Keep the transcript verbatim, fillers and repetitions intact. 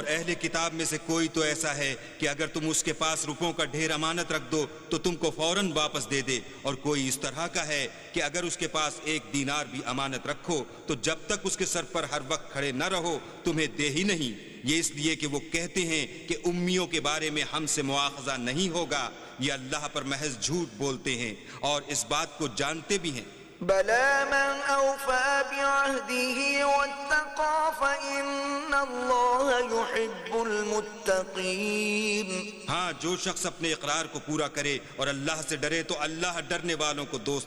और अहले किताब में से कोई तो ऐसा है कि अगर तुम उसके पास रुपयों का ढेर अमानत रख दो तो तुमको फौरन वापस दे दे, और कोई इस तरह का है कि अगर उसके पास एक दीनार भी अमानत रखो तो जब तक उसके सर पर हर वक्त खड़े न रहो तुम्हें दे ही नहीं। ये इसलिए कि वो कहते हैं कि उम्मियों के बारे में हमसे मुआखजा नहीं होगा। ये अल्लाह पर महज झूठ बोलते हैं और इस बात को जानते भी हैं। बला मन औफा बिअहदिही वत्तक़ा फ़इन्नल्लाह युहिब्बुल मुत्तक़ीन। हाँ, जो शख्स अपने इकरार को पूरा करे और अल्लाह से डरे तो अल्लाह डरने वालों को दोस्त